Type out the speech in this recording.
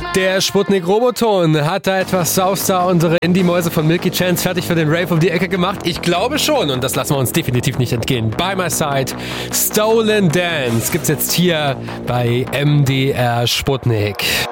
Der Sputnik Roboton hat da etwas Saustar unsere Indie-Mäuse von Milky Chance fertig für den Rave um die Ecke gemacht? Ich glaube schon und das lassen wir uns definitiv nicht entgehen. By My Side, Stolen Dance gibt's jetzt hier bei MDR Sputnik.